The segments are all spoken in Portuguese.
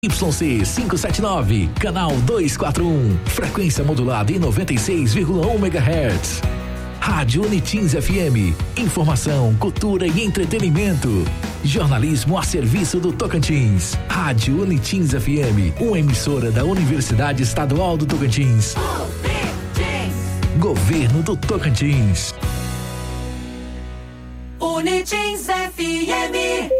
YC 579, canal 241, frequência modulada em 96,1 MHz. Rádio Unitins FM, informação, cultura e entretenimento. Jornalismo a serviço do Tocantins. Rádio Unitins FM, uma emissora da Universidade Estadual do Tocantins. Governo do Tocantins. Unitins FM.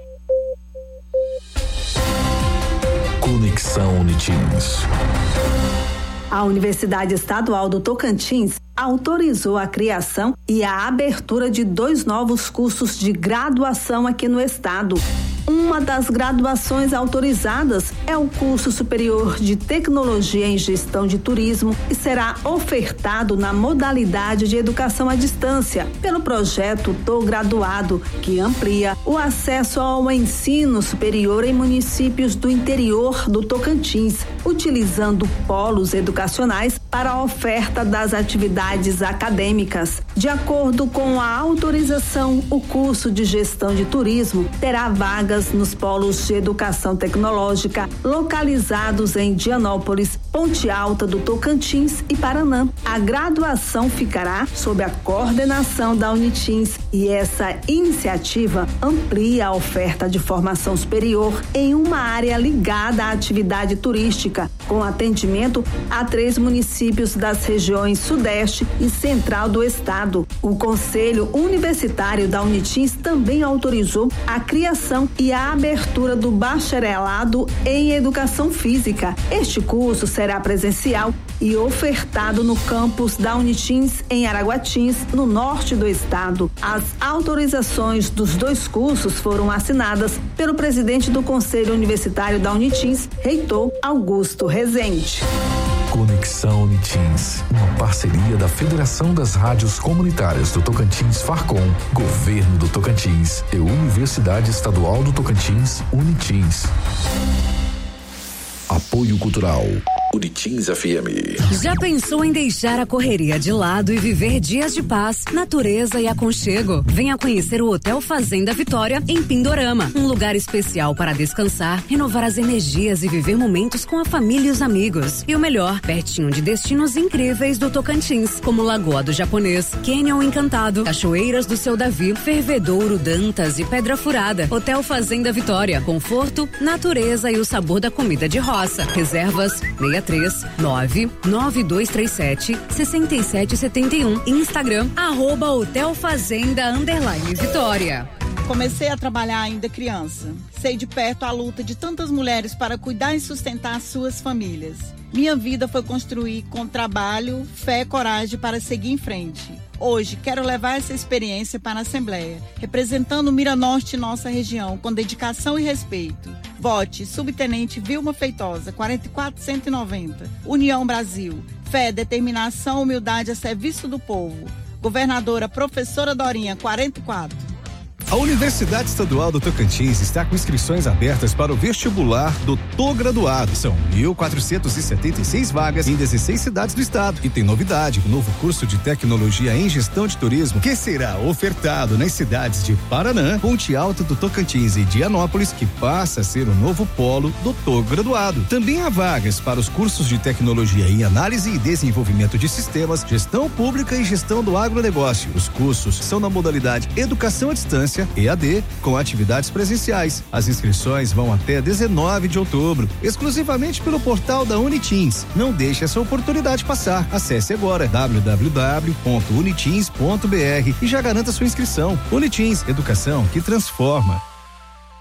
Conexão Unitins. A Universidade Estadual do Tocantins autorizou a criação e a abertura de 2 novos cursos de graduação aqui no estado. Uma das graduações autorizadas é o curso superior de Tecnologia em Gestão de Turismo e será ofertado na modalidade de educação à distância pelo projeto Tô Graduado, que amplia o acesso ao ensino superior em municípios do interior do Tocantins, utilizando polos educacionais para a oferta das atividades acadêmicas. De acordo com a autorização, o curso de Gestão de Turismo terá vagas nos polos de educação tecnológica localizados em Dianópolis, Ponte Alta do Tocantins e Paranã. A graduação ficará sob a coordenação da Unitins e essa iniciativa amplia a oferta de formação superior em uma área ligada à atividade turística, com atendimento a 3 municípios das regiões Sudeste e Central do estado. O Conselho Universitário da Unitins também autorizou a criação e a abertura do bacharelado em Educação Física. Este curso será presencial e ofertado no campus da Unitins em Araguatins, no norte do estado. As autorizações dos 2 cursos foram assinadas pelo presidente do Conselho Universitário da Unitins, reitor Augusto Rezende. Conexão Unitins, uma parceria da Federação das Rádios Comunitárias do Tocantins Farcom, Governo do Tocantins e Universidade Estadual do Tocantins, Unitins. Apoio Cultural. Unitins FM. Já pensou em deixar a correria de lado e viver dias de paz, natureza e aconchego? Venha conhecer o Hotel Fazenda Vitória em Pindorama, um lugar especial para descansar, renovar as energias e viver momentos com a família e os amigos. E o melhor, pertinho de destinos incríveis do Tocantins, como Lagoa do Japonês, Canyon Encantado, Cachoeiras do Seu Davi, Fervedouro, Dantas e Pedra Furada. Hotel Fazenda Vitória, conforto, natureza e o sabor da comida de roça. Reservas 63-99237-6771. Instagram, @Hotel Fazenda _Vitória. Comecei a trabalhar ainda criança. Sei de perto a luta de tantas mulheres para cuidar e sustentar suas famílias. Minha vida foi construir com trabalho, fé e coragem para seguir em frente. Hoje, quero levar essa experiência para a Assembleia, representando Miranorte e nossa região, com dedicação e respeito. Vote Subtenente Vilma Feitosa, 44190. União Brasil. Fé, determinação, humildade a serviço do povo. Governadora Professora Dorinha, 44. A Universidade Estadual do Tocantins está com inscrições abertas para o vestibular do Tô Graduado. São 1.476 vagas em 16 cidades do estado. E tem novidade, o novo curso de Tecnologia em Gestão de Turismo, que será ofertado nas cidades de Paranã, Ponte Alta do Tocantins e Dianópolis, que passa a ser o novo polo do Tô Graduado. Também há vagas para os cursos de Tecnologia em Análise e Desenvolvimento de Sistemas, Gestão Pública e Gestão do Agronegócio. Os cursos são na modalidade Educação à Distância, EAD, com atividades presenciais. As inscrições vão até 19 de outubro, exclusivamente pelo portal da Unitins. Não deixe essa oportunidade passar. Acesse agora www.unitins.br e já garanta sua inscrição. Unitins, educação que transforma.